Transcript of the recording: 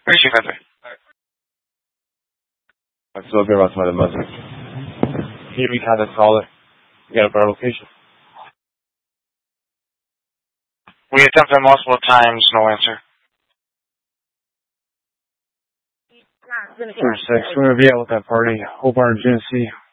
ماشي فتح. I'm still good about some of the Muslims. Here we kind of call it. You got a better location? We attempted multiple times, no answer. 6, we're going to be out with that party. Hope our Genesee